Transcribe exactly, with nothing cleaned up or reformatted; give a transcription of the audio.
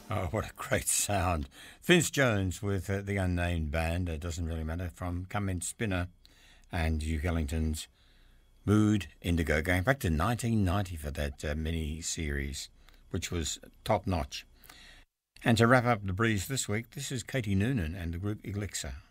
Oh, what a great sound. Vince Jones with uh, the unnamed band, it doesn't really matter, from Come In Spinner and Duke Ellington's Mood Indigo, going back to nineteen ninety for that uh, mini-series, which was top-notch. And to wrap up the breeze this week, this is Katie Noonan and the group Elixir.